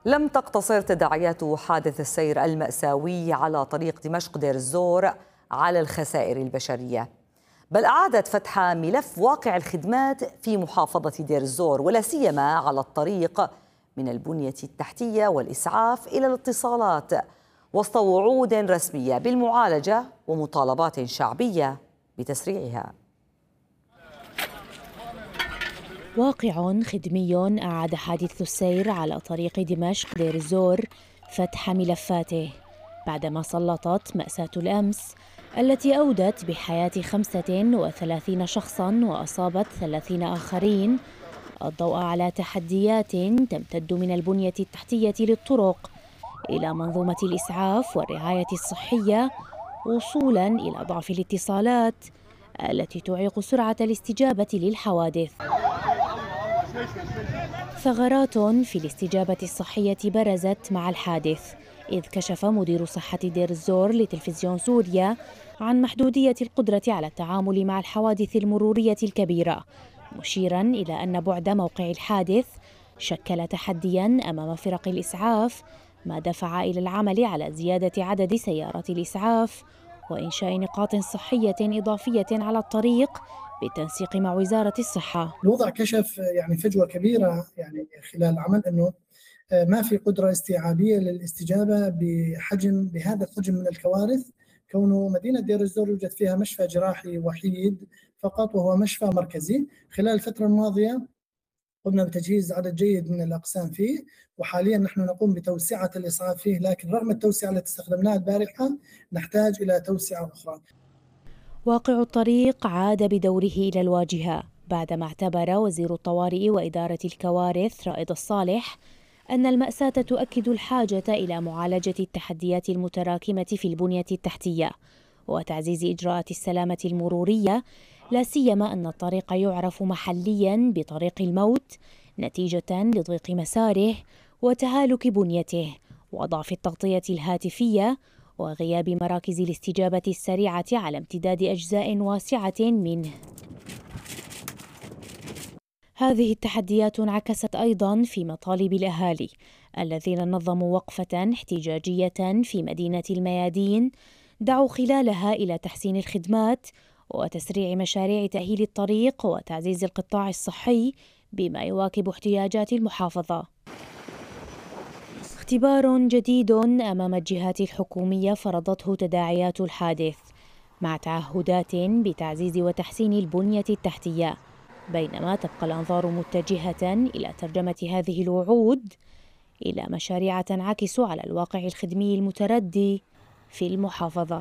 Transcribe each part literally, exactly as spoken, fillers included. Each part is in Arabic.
لم تقتصر تداعيات حادث السير المأساوي على طريق دمشق دير الزور على الخسائر البشرية، بل أعادت فتح ملف واقع الخدمات في محافظة دير الزور، ولا سيما على الطريق من البنية التحتية والإسعاف إلى الاتصالات، وسط وعود رسمية بالمعالجة ومطالبات شعبية بتسريعها. واقع خدمي أعاد حادث السير على طريق دمشق دير الزور فتح ملفاته بعدما سلطت مأساة الأمس التي أودت بحياة خمسة وثلاثين شخصاً وأصابت ثلاثين آخرين الضوء على تحديات تمتد من البنية التحتية للطرق إلى منظومة الإسعاف والرعاية الصحية، وصولاً إلى ضعف الاتصالات التي تعيق سرعة الاستجابة للحوادث. ثغرات في الاستجابة الصحية برزت مع الحادث، إذ كشف مدير صحة دير الزور لتلفزيون سوريا عن محدودية القدرة على التعامل مع الحوادث المرورية الكبيرة، مشيراً إلى أن بعد موقع الحادث شكل تحدياً أمام فرق الإسعاف، ما دفع إلى العمل على زيادة عدد سيارات الإسعاف وإنشاء نقاط صحية إضافية على الطريق بالتنسيق مع وزارة الصحة. الوضع كشف يعني فجوة كبيرة يعني خلال العمل، أنه ما في قدرة استيعابية للاستجابة بحجم بهذا الحجم من الكوارث، كونه مدينة دير الزور يوجد فيها مشفى جراحي وحيد فقط وهو مشفى مركزي. خلال الفترة الماضية قمنا بتجهيز عدد جيد من الأقسام فيه، وحاليا نحن نقوم بتوسعة الإسعاف فيه، لكن رغم التوسعة التي استخدمناها البارحة نحتاج إلى توسعة أخرى. واقع الطريق عاد بدوره إلى الواجهة بعدما اعتبر وزير الطوارئ وإدارة الكوارث رائد الصالح أن المأساة تؤكد الحاجة إلى معالجة التحديات المتراكمة في البنية التحتية وتعزيز إجراءات السلامة المرورية، لا سيما أن الطريق يعرف محلياً بطريق الموت نتيجة لضيق مساره وتهالك بنيته وضعف التغطية الهاتفية وغياب مراكز الاستجابة السريعة على امتداد أجزاء واسعة منه. هذه التحديات انعكست أيضاً في مطالب الأهالي الذين نظموا وقفة احتجاجية في مدينة الميادين دعوا خلالها إلى تحسين الخدمات وتسريع مشاريع تأهيل الطريق وتعزيز القطاع الصحي بما يواكب احتياجات المحافظة. اختبار جديد أمام الجهات الحكومية فرضته تداعيات الحادث، مع تعهدات بتعزيز وتحسين البنية التحتية، بينما تبقى الأنظار متجهة إلى ترجمة هذه الوعود إلى مشاريع تنعكس على الواقع الخدمي المتردي في المحافظة.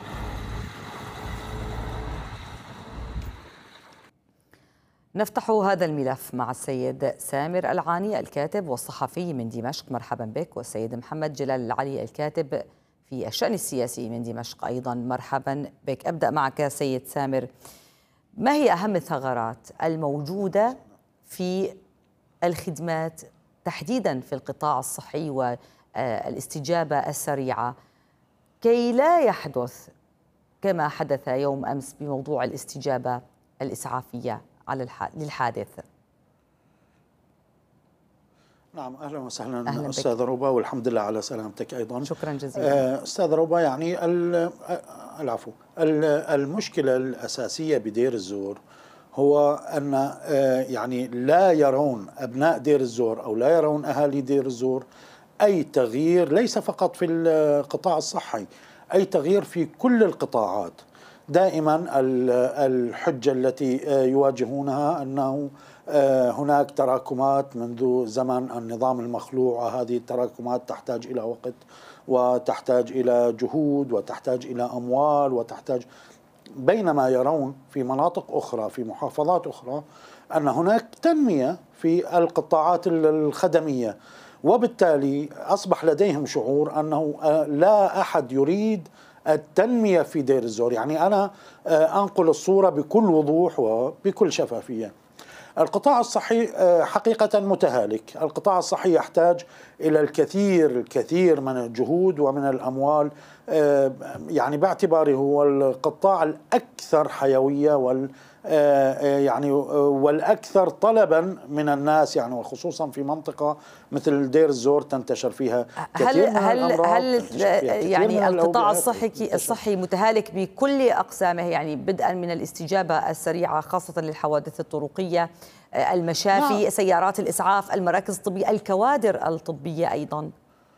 نفتح هذا الملف مع السيد سامر العاني الكاتب والصحفي من دمشق، مرحبا بك، والسيد محمد جلال العلي الكاتب في الشأن السياسي من دمشق أيضا، مرحبا بك. أبدأ معك سيد سامر، ما هي أهم الثغرات الموجودة في الخدمات تحديدا في القطاع الصحي والاستجابة السريعة كي لا يحدث كما حدث يوم أمس بموضوع الاستجابة الإسعافية على للحادث؟ نعم، أهلا وسهلا أستاذ ربا، والحمد لله على سلامتك أيضا. شكرا جزيلا. أستاذ ربا، يعني العفو، المشكلة الأساسية بدير الزور هو أن يعني لا يرون أبناء دير الزور أو لا يرون أهالي دير الزور أي تغيير، ليس فقط في القطاع الصحي، أي تغيير في كل القطاعات. دائما الحجة التي يواجهونها أنه هناك تراكمات منذ زمن النظام المخلوع، وهذه التراكمات تحتاج إلى وقت وتحتاج إلى جهود وتحتاج إلى أموال وتحتاج، بينما يرون في مناطق أخرى في محافظات أخرى أن هناك تنمية في القطاعات الخدمية، وبالتالي أصبح لديهم شعور أنه لا أحد يريد التنمية في دير الزور. يعني أنا أنقل الصورة بكل وضوح وبكل شفافية. القطاع الصحي حقيقة متهالك، القطاع الصحي يحتاج إلى الكثير الكثير من الجهود ومن الأموال يعني باعتباره هو القطاع الأكثر حيوية وال يعني والأكثر طلبا من الناس، يعني وخصوصا في منطقة مثل دير الزور تنتشر فيها كثير هل من هل الأمراض، هل يعني القطاع الصحي تنتشر. الصحي متهالك بكل أقسامه، يعني بدءا من الاستجابة السريعة خاصة للحوادث الطرقية، المشافي، نعم. سيارات الإسعاف، المراكز الطبية، الكوادر الطبية أيضا.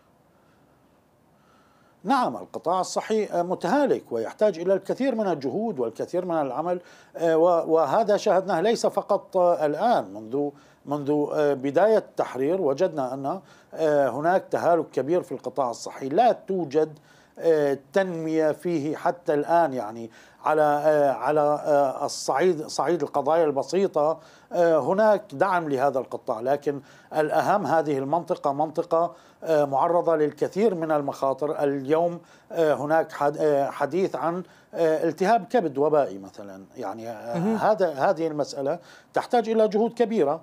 نعم، القطاع الصحي متهالك ويحتاج إلى الكثير من الجهود والكثير من العمل، وهذا شاهدناه ليس فقط الآن، منذ منذ بداية التحرير وجدنا أن هناك تهالك كبير في القطاع الصحي، لا توجد تنمية فيه حتى الآن، يعني على على الصعيد صعيد القضايا البسيطة هناك دعم لهذا القطاع، لكن الأهم هذه المنطقة منطقة معرضة للكثير من المخاطر. اليوم هناك حديث عن التهاب كبد وبائي مثلا، يعني هذا هذه المسألة تحتاج إلى جهود كبيرة.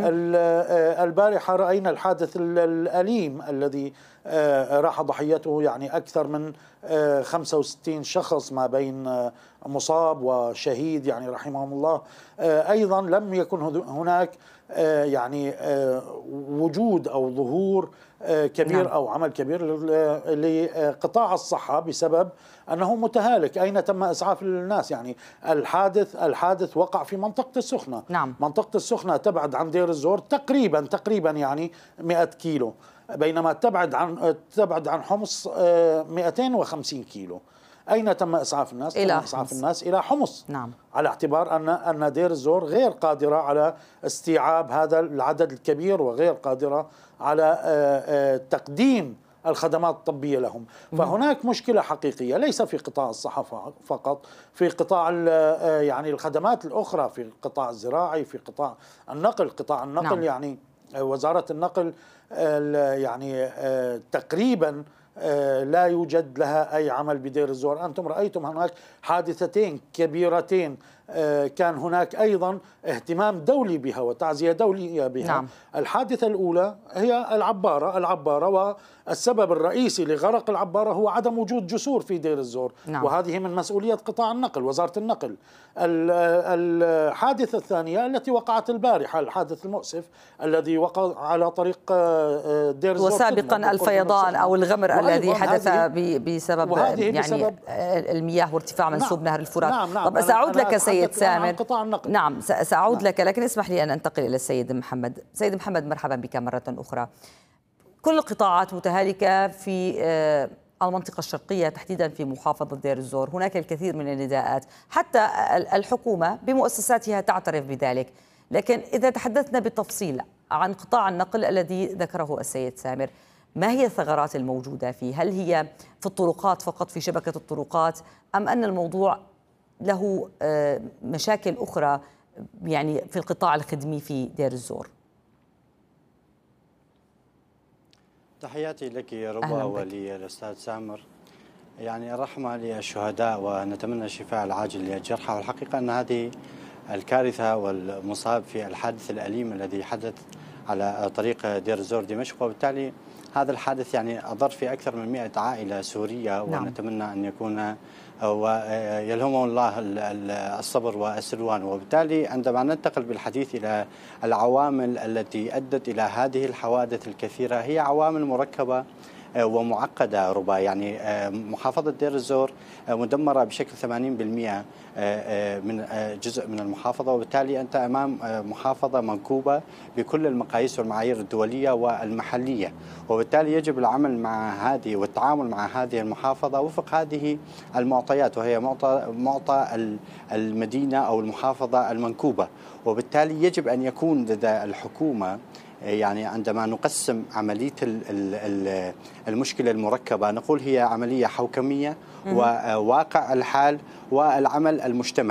البارحة رأينا الحادث الأليم الذي راح ضحيته يعني أكثر من خمسة وستين شخص، ما بين مصاب وشهيد يعني رحمهم الله. أيضا لم يكن هناك يعني وجود أو ظهور كبير، نعم. أو عمل كبير لقطاع الصحة بسبب أنه متهالك. أين تم إسعاف الناس؟ يعني الحادث الحادث وقع في منطقة السخنة، نعم. منطقة السخنة تبعد عن دير الزور تقريبا تقريبا يعني مئة كيلو، بينما تبعد عن تبعد عن حمص مئتين وخمسين كيلو. أين تم إسعاف الناس؟ إلى تم إسعاف الناس إلى حمص، نعم. على اعتبار أن أن دير الزور غير قادرة على استيعاب هذا العدد الكبير، وغير قادرة على تقديم الخدمات الطبية لهم. فهناك مشكلة حقيقية ليس في قطاع الصحة فقط، في قطاع يعني الخدمات الأخرى، في القطاع الزراعي، في قطاع النقل. قطاع النقل، نعم. يعني وزارة النقل يعني تقريبا لا يوجد لها أي عمل بدير الزور. أنتم رأيتم هناك حادثتين كبيرتين كان هناك أيضا اهتمام دولي بها وتعزية دولية بها، نعم. الحادثة الأولى هي العبارة العبارة والسبب الرئيسي لغرق العبارة هو عدم وجود جسور في دير الزور، نعم. وهذه من مسؤولية قطاع النقل، وزارة النقل. الحادثة الثانية التي وقعت البارحة، الحادث المؤسف الذي وقع على طريق دير الزور، وسابقا الفيضان أو الغمر الذي حدث بسبب يعني بسبب المياه وارتفاع منسوب، نعم. نهر الفرات. نعم نعم. طب سأعود لك سيد سامر، نعم سأعود نعم. لك، لكن اسمح لي أن أنتقل إلى السيد محمد. سيد محمد، مرحبا بك مرة أخرى. كل القطاعات متهالكة في المنطقة الشرقية تحديدا في محافظة دير الزور، هناك الكثير من النداءات، حتى الحكومة بمؤسساتها تعترف بذلك. لكن إذا تحدثنا بالتفصيل عن قطاع النقل الذي ذكره السيد سامر، ما هي الثغرات الموجودة فيه؟ هل هي في الطرقات فقط، في شبكة الطرقات، أم أن الموضوع له مشاكل أخرى يعني في القطاع الخدمي في دير الزور؟ تحياتي لك يا ربا وللأستاذ سامر. يعني الرحمة للشهداء ونتمنى الشفاء العاجل للجرحى. والحقيقة أن هذه الكارثة والمصاب في الحادث الأليم الذي حدث على طريق دير الزور دمشق، وبالتالي هذا الحادث يعني أضر في أكثر من مئة عائلة سورية، ونتمنى أن يكون ويلهمهم الله الصبر والسلوان. وبالتالي عندما ننتقل بالحديث إلى العوامل التي أدت إلى هذه الحوادث الكثيرة، هي عوامل مركبة ومعقدة ربا. يعني محافظة دير الزور مدمرة بشكل ثمانين بالمئة من جزء من المحافظة، وبالتالي أنت أمام محافظة منكوبة بكل المقاييس والمعايير الدولية والمحلية، وبالتالي يجب العمل مع هذه والتعامل مع هذه المحافظة وفق هذه المعطيات، وهي معطى معطى المدينة أو المحافظة المنكوبة. وبالتالي يجب أن يكون لدى الحكومة، يعني عندما نقسم عملية المشكلة المركبة نقول هي عملية حوكمية وواقع الحال والعمل المجتمعي.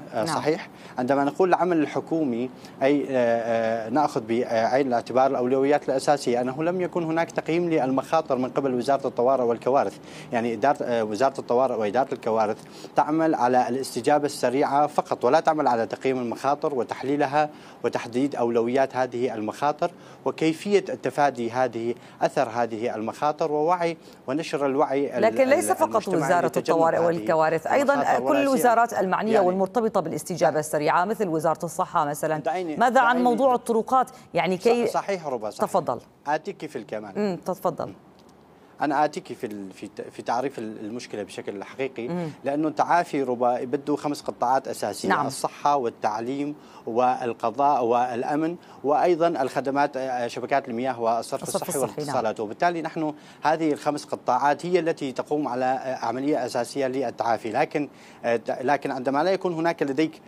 صحيح. عندما نقول العمل الحكومي أي نأخذ بعين الاعتبار الأولويات الأساسية أنه لم يكن هناك تقييم للمخاطر من قبل وزارة الطوارئ والكوارث. يعني إدارة وزارة الطوارئ وإدارة الكوارث تعمل على الاستجابة السريعة فقط، ولا تعمل على تقييم المخاطر وتحليلها وتحديد أولويات هذه المخاطر وكيفية التفادي هذه أثر هذه المخاطر ووعي ونشر الوعي. لكن ليس فقط وزارة الطوارئ والكوارث، أيضا كل الوزارات المعنية يعني والمرتبطة بالاستجابة السريعة مثل وزارة الصحة مثلا. ماذا عن موضوع الطرقات؟ يعني كي صحيح ربا صحيح. تفضل. آتيك في الكمال. امم تفضل. أنا آتيك في في في تعريف المشكلة بشكل حقيقي، مم. لأنه تعافي ربا بده خمس قطاعات أساسية. نعم. الصحة والتعليم والقضاء والأمن وأيضا الخدمات شبكات المياه والصرف الصحي والاتصالات. نعم. وبالتالي نحن هذه الخمس قطاعات هي التي تقوم على عملية أساسية للتعافي، لكن لكن عندما لا يكون هناك لديك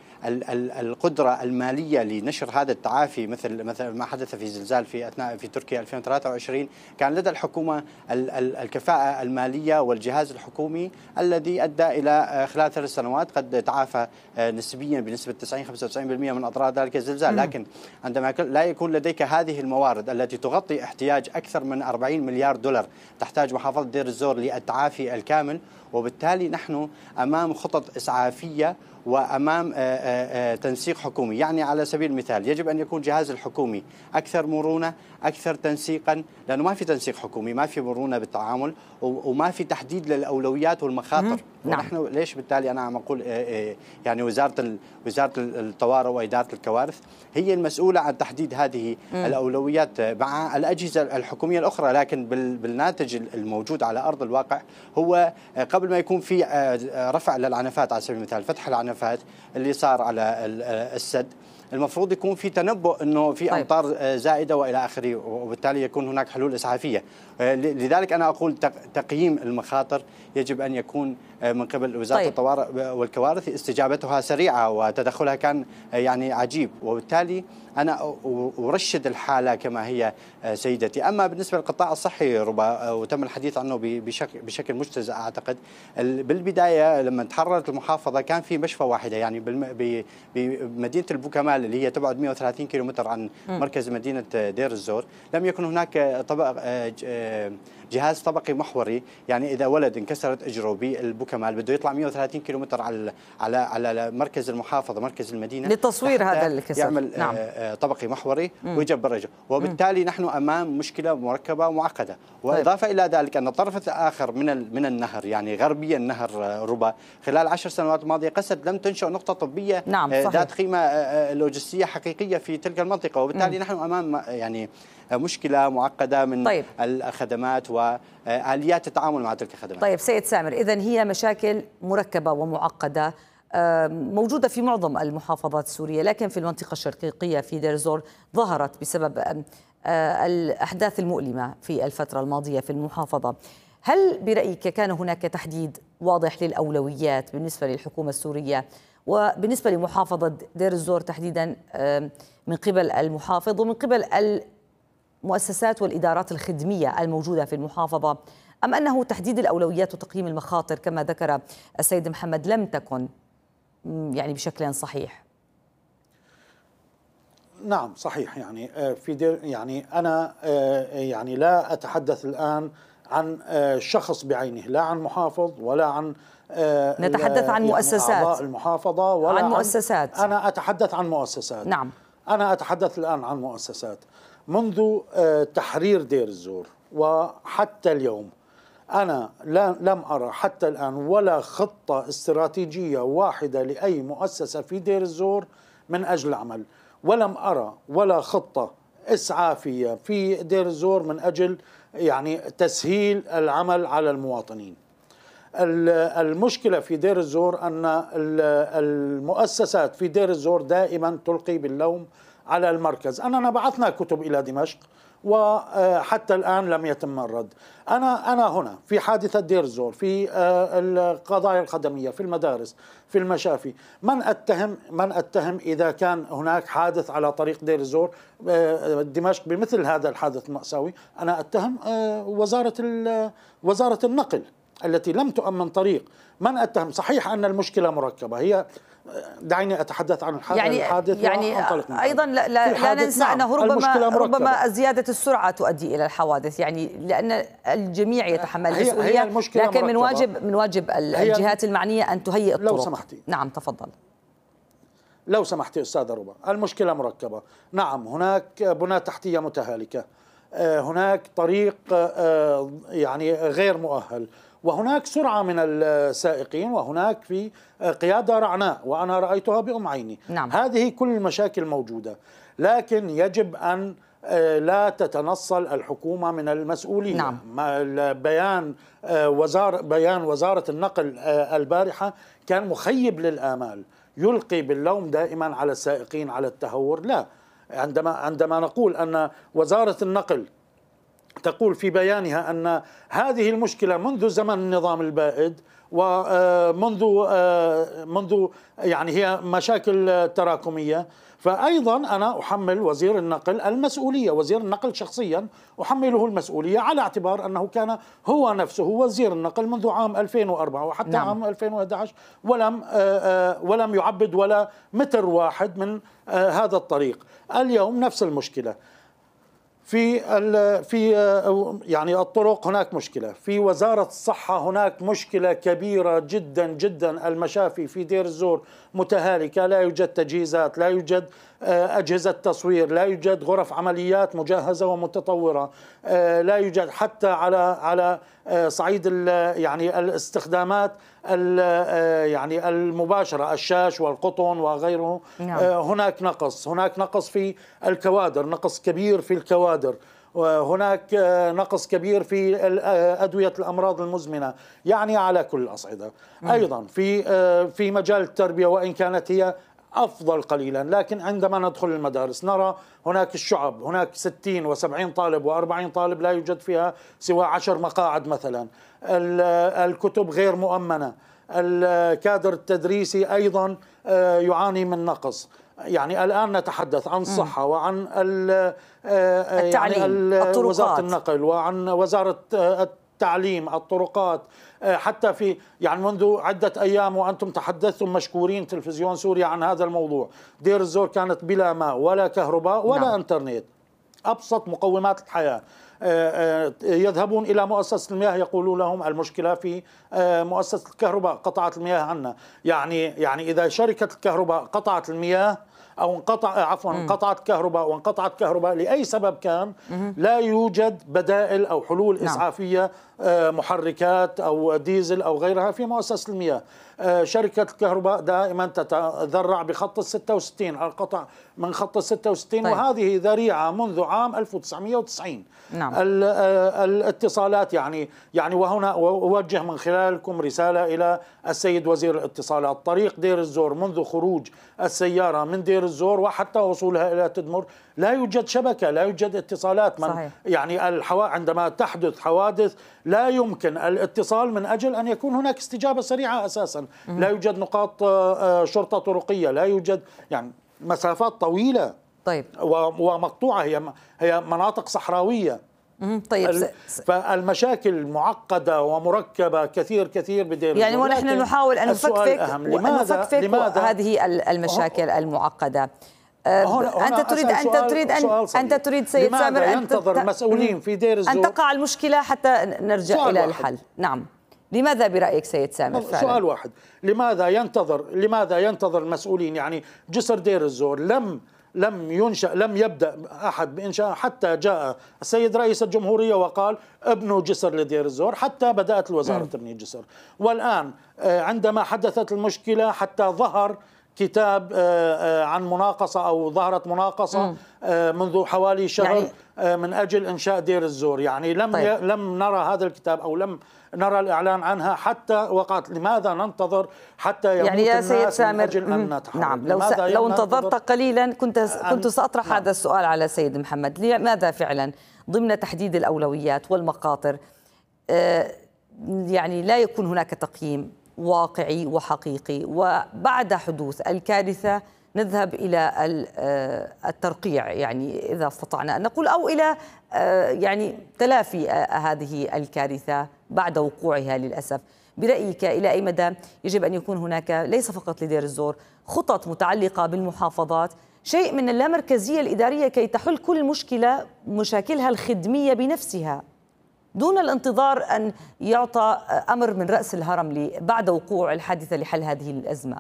القدرة المالية لنشر هذا التعافي مثل مثل ما حدث في زلزال في أثناء في تركيا ألفين وثلاثة وعشرين، كان لدى الحكومة الكفاءة المالية والجهاز الحكومي الذي أدى إلى خلال ثلاث سنوات قد تعافى نسبيا بنسبة تسعين خمسة وتسعين بالمئة من أضرار ذلك الزلزال. لكن عندما لا يكون لديك هذه الموارد التي تغطي احتياج أكثر من أربعين مليار دولار تحتاج محافظة دير الزور للتعافي الكامل، وبالتالي نحن أمام خطط إسعافية وأمام تنسيق حكومي. يعني على سبيل المثال يجب أن يكون جهاز الحكومي أكثر مرونة أكثر تنسيقا، لأنه ما في تنسيق حكومي، ما في مرونة بالتعامل وما في تحديد للأولويات والمخاطر. ونحن نعم. ليش بالتالي أنا عم أقول يعني وزارة وزارة الطوارئ وإدارة الكوارث هي المسؤولة عن تحديد هذه مم. الأولويات مع الأجهزة الحكومية الأخرى، لكن بالناتج الموجود على أرض الواقع هو قبل ما يكون في رفع للعنفات، على سبيل المثال فتح العنفات اللي صار على السد، المفروض يكون في تنبؤ انه في امطار زائده والى اخره، وبالتالي يكون هناك حلول اسعافيه. لذلك انا اقول تقييم المخاطر يجب ان يكون من قبل وزاره طيب. الطوارئ والكوارث، استجابتها سريعه وتدخلها كان يعني عجيب، وبالتالي انا ارشد الحاله كما هي سيدتي. اما بالنسبه للقطاع الصحي ربما وتم الحديث عنه بشكل بشكل مجتزأ، اعتقد بالبدايه لما تحررت المحافظه كان في مشفى واحده، يعني بمدينه البوكمال اللي هي تبعد مئة وثلاثين كيلومتر عن مركز مدينه دير الزور، لم يكن هناك طبق جهاز طبقي محوري. يعني اذا ولد انكسرت اجره بالبوكمال بده يطلع مئة وثلاثين كيلومتر على على على مركز المحافظه مركز المدينه لتصوير هذا الكسر، يعمل نعم. طبقي محوري ويجبر رجله، وبالتالي نحن امام مشكله مركبه ومعقده. واضافه طيب. الى ذلك ان الطرف الاخر من من النهر، يعني غربيا النهر ربا، خلال عشر سنوات الماضيه قسد لم تنشأ نقطه طبيه نعم. ذات قيمه لوجستيه حقيقيه في تلك المنطقه، وبالتالي مم. نحن امام يعني مشكله معقده من طيب. الخدمات واليات التعامل مع تلك الخدمات. طيب سيد سامر، اذا هي مشاكل مركبه ومعقده موجودة في معظم المحافظات السورية، لكن في المنطقة الشرقية في دير الزور ظهرت بسبب الأحداث المؤلمة في الفترة الماضية في المحافظة. هل برأيك كان هناك تحديد واضح للأولويات بالنسبة للحكومة السورية وبالنسبة لمحافظة دير الزور تحديدا من قبل المحافظ ومن قبل المؤسسات والإدارات الخدمية الموجودة في المحافظة، أم أنه تحديد الأولويات وتقييم المخاطر كما ذكر السيد محمد لم تكن يعني بشكل صحيح؟ نعم صحيح. يعني في دير يعني أنا يعني لا أتحدث الآن عن شخص بعينه، لا عن محافظ ولا عن نتحدث عن مؤسسات يعني أعضاء المحافظة ولا عن مؤسسات. عن أنا أتحدث عن مؤسسات. نعم أنا أتحدث الآن عن مؤسسات. منذ تحرير دير الزور وحتى اليوم أنا لا لم أرى حتى الآن ولا خطة استراتيجية واحدة لأي مؤسسة في دير الزور من أجل العمل، ولم أرى ولا خطة إسعافية في دير الزور من أجل يعني تسهيل العمل على المواطنين. المشكلة في دير الزور أن المؤسسات في دير الزور دائما تلقي باللوم على المركز. أننا بعثنا كتب إلى دمشق وحتى الآن لم يتم الرد. أنا أنا هنا في حادثة دير الزور، في القضايا الخدمية، في المدارس، في المشافي، من أتهم من أتهم إذا كان هناك حادث على طريق دير الزور دمشق بمثل هذا الحادث المأساوي، أنا أتهم وزارة وزارة النقل التي لم تؤمن طريق. من أتهم؟ صحيح أن المشكلة مركبة، هي دعيني أتحدث عن يعني الحادث يعني أيضا لا, لا, لا ننسى نعم أنه ربما ربما زيادة السرعة تؤدي إلى الحوادث، يعني لأن الجميع يتحمل المسؤولية، لكن مركبة. من واجب من واجب الجهات المعنية أن تهيئ الطرق. لو سمحتي. نعم تفضل. لو سمحتي أستاذة ربا، المشكلة مركبة. نعم هناك بنى تحتية متهالكة، هناك طريق يعني غير مؤهل، وهناك سرعة من السائقين، وهناك في قيادة رعناء وأنا رأيتها بأم عيني. نعم. هذه كل المشاكل موجودة، لكن يجب أن لا تتنصل الحكومة من المسؤولية. نعم. بيان وزارة بيان وزارة النقل البارحة كان مخيب للآمال، يلقي باللوم دائما على السائقين على التهور. لا، عندما عندما نقول أن وزارة النقل تقول في بيانها أن هذه المشكلة منذ زمن النظام البائد، ومنذ منذ يعني هي مشاكل تراكمية، فأيضا أنا أحمل وزير النقل المسؤولية، وزير النقل شخصيا أحمله المسؤولية، على اعتبار أنه كان هو نفسه وزير النقل منذ عام ألفين وأربعة وحتى نعم. عام ألفين وأحد عشر ولم ولم يعبد ولا متر واحد من هذا الطريق. اليوم نفس المشكلة في في يعني الطرق، هناك مشكلة في وزارة الصحة، هناك مشكلة كبيرة جدا جدا. المشافي في دير الزور متهالكة، لا يوجد تجهيزات، لا يوجد أجهزة تصوير، لا يوجد غرف عمليات مجهزة ومتطورة، لا يوجد حتى على على صعيد يعني الاستخدامات يعني المباشرة، الشاش والقطن وغيره. نعم. هناك نقص، هناك نقص في الكوادر، نقص كبير في الكوادر، وهناك نقص كبير في أدوية الأمراض المزمنة، يعني على كل الأصعدة. أيضا في في مجال التربية، وإن كانت هي أفضل قليلا، لكن عندما ندخل المدارس نرى هناك الشعب، هناك ستين وسبعين طالب وأربعين طالب لا يوجد فيها سوى عشر مقاعد مثلا. الكتب غير مؤمنة، الكادر التدريسي أيضا يعاني من نقص. يعني الآن نتحدث عن الصحة وعن التعليم، يعني وزارة النقل وعن وزارة التعليم، الطرقات، حتى في يعني منذ عدة أيام وأنتم تحدثتم مشكورين تلفزيون سوريا عن هذا الموضوع. دير الزور كانت بلا ماء ولا كهرباء ولا نعم. انترنت، أبسط مقومات الحياة. يذهبون إلى مؤسسة المياه يقولوا لهم المشكلة في مؤسسة الكهرباء، قطعت المياه عنا. يعني يعني إذا شركة الكهرباء قطعت المياه أو انقطع عفوا انقطعت كهرباء وانقطعت كهرباء لأي سبب كان، لا يوجد بدائل أو حلول نعم. إسعافية، محركات أو ديزل أو غيرها في مؤسسة المياه. شركة الكهرباء دائما تتذرع بخط الستة وستين، القطع من خط الستة وستين. طيب. وهذه ذريعة منذ عام ألف وتسعمئة وتسعين. نعم. الاتصالات يعني يعني وهنا أوجه من خلالكم رسالة إلى السيد وزير الاتصالات. طريق دير الزور منذ خروج السيارة من دير الزور وحتى وصولها إلى تدمر لا يوجد شبكة، لا يوجد اتصالات. من صحيح. يعني الحوا... عندما تحدث حوادث لا يمكن الاتصال من أجل أن يكون هناك استجابة سريعة أساسا. م- لا يوجد نقاط شرطة طرقية، لا يوجد يعني مسافات طويلة. طيب. ومقطوعة، هي هي مناطق صحراوية. طيب. فالمشاكل معقدة ومركبة كثير كثير بدير يعني ونحن نحاول أن نفكفك لماذا لماذا هذه المشاكل المعقدة. هنا هنا أنت تريد أنت تريد أن أنت تريد سيد سامر أن ينتظر المسؤولين في دير الزور أن تقع المشكلة حتى نرجع إلى الحل؟ نعم. لماذا برأيك سيد سامر فعلا؟ سؤال واحد، لماذا ينتظر لماذا ينتظر المسؤولين؟ يعني جسر دير الزور لم لم ينشأ، لم يبدأ أحد بإنشاء حتى جاء السيد رئيس الجمهورية وقال ابنوا جسر لدير الزور، حتى بدأت الوزارة تبني جسر. والآن عندما حدثت المشكلة حتى ظهر كتاب عن مناقصة أو ظهرت مناقصة منذ حوالي شهر يعني من أجل إنشاء دير الزور. يعني لم طيب. لم نرى هذا الكتاب أو لم نرى الإعلان عنها حتى وقعت. لماذا ننتظر حتى يموت يعني يا الناس سيد سامر من أجل أن نتحرك؟ نعم. لو, س... لو انتظرت قليلا كنت كنت سأطرح نعم. هذا السؤال على سيد محمد. لماذا فعلا ضمن تحديد الأولويات والمقاطر آه يعني لا يكون هناك تقييم واقعي وحقيقي، وبعد حدوث الكارثة نذهب إلى الترقيع، يعني إذا استطعنا أن نقول، أو إلى يعني تلافي هذه الكارثة بعد وقوعها للأسف. برأيك إلى أي مدى يجب أن يكون هناك ليس فقط لدير الزور خطط متعلقة بالمحافظات، شيء من اللامركزية الإدارية كي تحل كل مشكلة مشاكلها الخدمية بنفسها دون الانتظار أن يعطى أمر من رأس الهرم بعد وقوع الحادثة لحل هذه الأزمة؟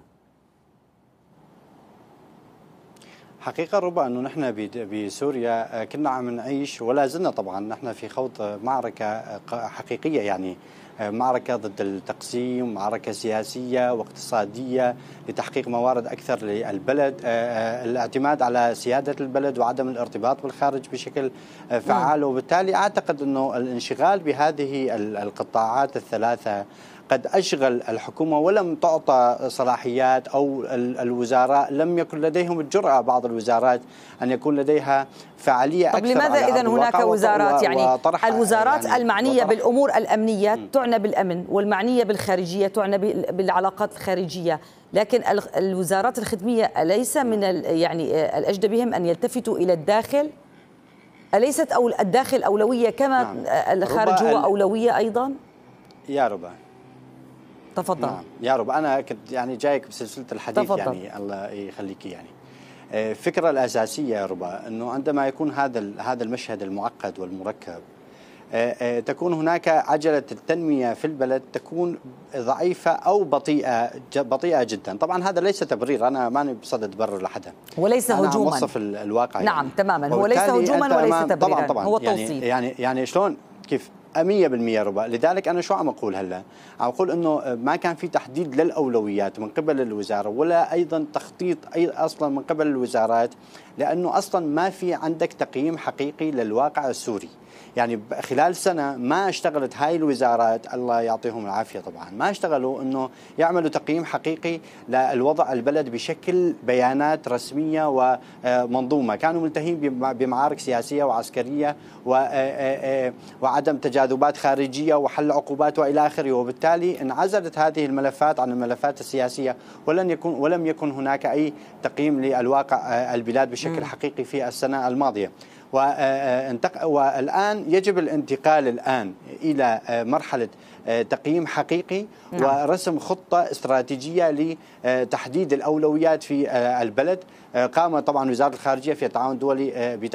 حقيقة ربما أنه نحن بسوريا كنا عم نعيش ولا زلنا طبعا نحن في خوض معركة حقيقية، يعني معركة ضد التقسيم، معركة سياسية واقتصادية لتحقيق موارد أكثر للبلد، الاعتماد على سيادة البلد وعدم الارتباط بالخارج بشكل فعال. وبالتالي أعتقد أنه الانشغال بهذه القطاعات الثلاثة قد أشغل الحكومة ولم تعطى صلاحيات، أو الوزراء لم يكن لديهم الجرأة بعض الوزارات أن يكون لديها فعالية أكثر. طب لماذا إذن هناك وزارات؟ يعني الوزارات يعني المعنية بالأمور الأمنية م. تعنى بالأمن، والمعنية بالخارجية تعنى بالعلاقات الخارجية، لكن الوزارات الخدمية أليس من يعني الأجدى بهم أن يلتفتوا إلى الداخل؟ أليست أو الداخل أولوية كما نعم. الخارج هو أولوية أيضا؟ يا ربا تفضل. نعم يا رب، أنا كنت يعني جايك بسلسلة الحديث تفضل. يعني الله يخليك. يعني الفكرة الأساسية يا ربا أنه عندما يكون هذا هذا المشهد المعقد والمركب تكون هناك عجلة التنمية في البلد تكون ضعيفة أو بطيئة بطيئة جدا. طبعا هذا ليس تبرير، أنا ماني بصدد برر لحدا، وليس هجوما، أنا وصف الواقع. نعم يعني. تماما، هو ليس هجوما وليس تبريرا. طبعا طبعا هو التوصيف. يعني يعني يعني شلون كيف مية بالمية ربا. لذلك أنا شو عم أقول هلا؟ عم أقول إنه ما كان في تحديد للأولويات من قبل الوزارة، ولا أيضا تخطيط أي أصلا من قبل الوزارات، لأنه أصلا ما في عندك تقييم حقيقي للواقع السوري. يعني خلال سنة ما اشتغلت هاي الوزارات، الله يعطيهم العافية طبعا، ما اشتغلوا انه يعملوا تقييم حقيقي للوضع البلد بشكل بيانات رسمية ومنظومة. كانوا ملتهين بمعارك سياسية وعسكرية وعدم تجاذبات خارجية وحل عقوبات وإلى آخره، وبالتالي انعزلت هذه الملفات عن الملفات السياسية، ولن يكون ولم يكن هناك أي تقييم للواقع البلاد بشكل حقيقي في السنة الماضية. والآن يجب الانتقال الآن إلى مرحلة تقييم حقيقي ورسم خطة استراتيجية لتحديد الأولويات في البلد. قام طبعا وزارة الخارجية في التعاون الدولي